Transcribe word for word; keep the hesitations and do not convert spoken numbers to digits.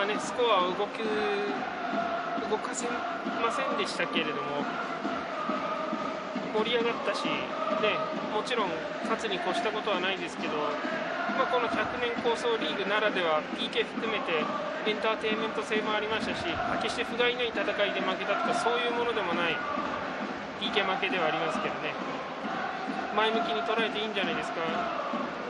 あね、スコアを動く動かせませんでしたけれども、盛り上がったし、ね、もちろん勝つに越したことはないですけど、まあ、このひゃくねん構想リーグならでは ピーケー 含めてエンターテインメント性もありましたし、決して不甲斐ない戦いで負けたとかそういうものでもない ピーケー 負けではありますけどね、前向きに捉えていいんじゃないですか。